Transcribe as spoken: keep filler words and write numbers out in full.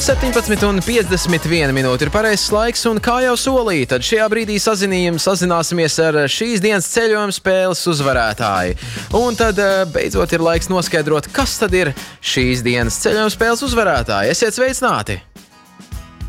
septiņpadsmit un piecdesmit viena minūte ir pareizs laiks, un kā jau solīja, tad šajā brīdī sazinījums sazināsimies ar šīs dienas ceļojuma spēles uzvarētāju. Un tad beidzot ir laiks noskaidrot, kas tad ir šīs dienas ceļojuma spēles uzvarētāji. Esiet sveicināti!